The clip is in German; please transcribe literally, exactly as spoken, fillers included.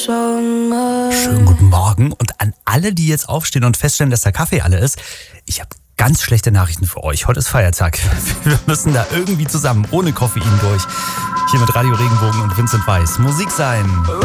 Schönen guten Morgen und an alle, die jetzt aufstehen und feststellen, dass der Kaffee alle ist. Ich habe ganz schlechte Nachrichten für euch. Heute ist Feiertag. Wir müssen da irgendwie zusammen ohne Koffein durch. Hier mit Radio Regenbogen und Vincent Weiss. Musik sein.